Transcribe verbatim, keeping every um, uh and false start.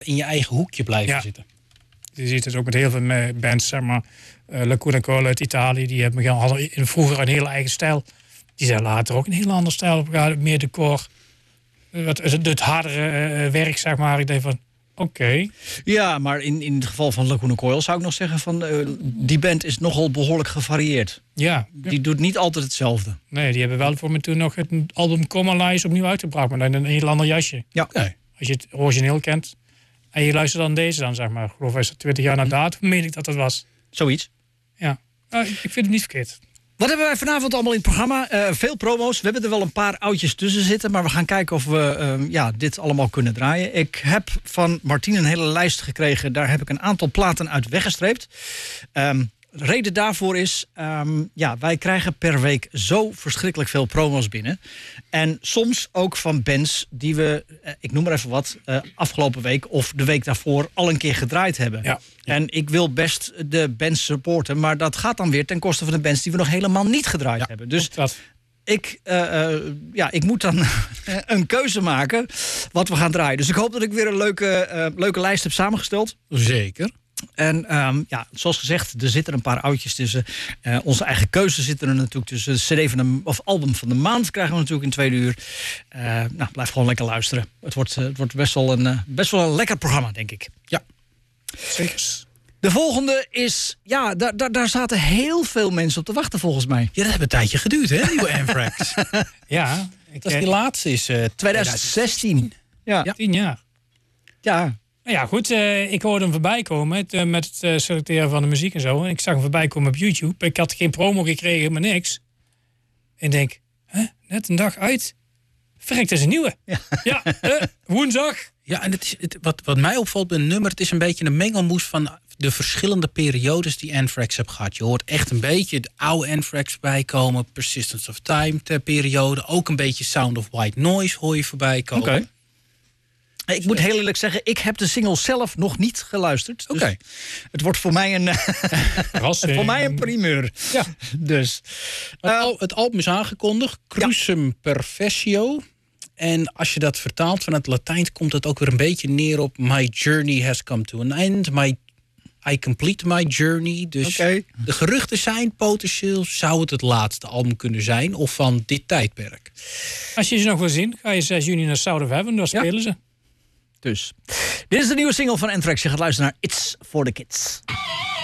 in je eigen hoekje blijven Ja. zitten. Je ziet het ook met heel veel bands, zeg maar. Uh, Lacuna Coil uit Italië, die hebben, hadden in vroeger een hele eigen stijl. Die zijn later ook een heel andere stijl opgegaan. Meer decor. Wat, het, het hardere uh, werk, zeg maar. Ik denk van, oké. Okay. Ja, maar in, in het geval van Lacuna Coil zou ik nog zeggen van... Uh, die band is nogal behoorlijk gevarieerd. Ja. Die ja. doet niet altijd hetzelfde. Nee, die hebben wel voor me toen nog het album Comalize opnieuw uitgebracht. Maar dan in een heel ander jasje. Ja. Okay. Als je het origineel kent. En je luistert dan deze dan, zeg maar. Ik geloof, is het twintig jaar na datum, meen ik dat dat was. Zoiets. Ja, nou, ik vind het niet verkeerd. Wat hebben wij vanavond allemaal in het programma? Uh, veel promo's. We hebben er wel een paar oudjes tussen zitten. Maar we gaan kijken of we uh, ja, dit allemaal kunnen draaien. Ik heb van Martien een hele lijst gekregen. Daar heb ik een aantal platen uit weggestreept. Um, reden daarvoor is... Um, ja, wij krijgen per week zo verschrikkelijk veel promo's binnen. En soms ook van bands die we, uh, ik noem maar even wat... Uh, afgelopen week of de week daarvoor al een keer gedraaid hebben. Ja. En ik wil best de bands supporten, maar dat gaat dan weer ten koste van de bands die we nog helemaal niet gedraaid ja, hebben. Dus dat. Ik, uh, uh, ja, ik moet dan een keuze maken wat we gaan draaien. Dus ik hoop dat ik weer een leuke, uh, leuke lijst heb samengesteld. Zeker. En um, ja, zoals gezegd, er zitten een paar oudjes tussen. Uh, onze eigen keuze zitten er natuurlijk tussen. De C D van de, of album van de maand krijgen we natuurlijk in tweede uur. Uh, nou, blijf gewoon lekker luisteren. Het wordt, uh, het wordt best, wel een, uh, best wel een lekker programma, denk ik. Ja, zeker. De volgende is, ja, daar, daar, daar zaten heel veel mensen op te wachten volgens mij. Ja, dat heeft een tijdje geduurd, hè, nieuwe Anthrax. Ja. Ik, dat is die laatste is uh, twintig zestien. Ja. ja. Tien jaar. Ja. Nou ja, goed, uh, ik hoorde hem voorbij komen met, uh, met het uh, selecteren van de muziek en zo. En ik zag hem voorbij komen op YouTube. Ik had geen promo gekregen, maar niks. En ik denk, huh, net een dag uit. Verrekt, dat is een nieuwe. Ja, ja uh, woensdag. Ja, en het is, het, wat, wat mij opvalt bij een nummer... het is een beetje een mengelmoes van de verschillende periodes die Anthrax heeft gehad. Je hoort echt een beetje de oude Anthrax bijkomen. Persistence of Time ter periode. Ook een beetje Sound of White Noise hoor je voorbij komen. Oké. Okay. Ik moet heel eerlijk zeggen, ik heb de single zelf nog niet geluisterd. Oké. Okay. Dus het wordt voor mij een, voor mij een primeur. Ja. Dus. Het, al, het album is aangekondigd. Crucem ja. Perfectio. En als je dat vertaalt van het Latijn, komt het ook weer een beetje neer op My journey has come to an end. My, I complete my journey. Dus okay. de geruchten zijn potentieel zou het het laatste album kunnen zijn. Of van dit tijdperk. Als je ze nog wil zien, ga je zes juni naar South of Heaven. Daar spelen ja. ze. Dus. Dit is de nieuwe single van Anthrax. Je gaat luisteren naar It's for the Kids.